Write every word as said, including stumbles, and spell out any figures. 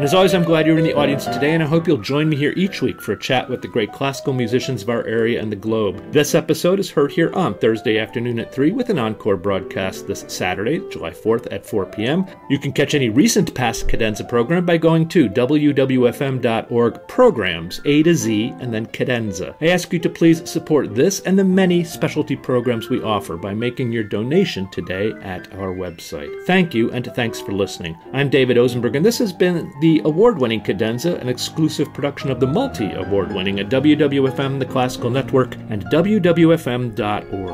as always, I'm glad you're in the audience today, and I hope you'll join me here each week for a chat with the great classical musicians of our area and the globe. This episode is heard here on Thursday afternoon at three with an encore broadcast this Saturday, July fourth at four p.m. You can catch any recent past Cadenza program by going to w w f m dot org programs, A to Z, and then Cadenza. I ask you to please support this and the many specialty programs we offer by making your donation today at our website. Thank you, and thanks for listening. I'm David Osenberg, and this has been the award-winning Cadenza, an exclusive production of the multi-award-winning at W W F M, the Classical Network, and w w f m dot org.